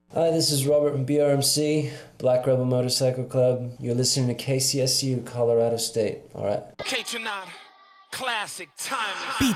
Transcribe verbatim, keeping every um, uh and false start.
Hi, this is Robert from B R M C, Black Rebel Motorcycle Club. You're listening to K C S U, Colorado State, alright? K Tronada, classic timing. Beat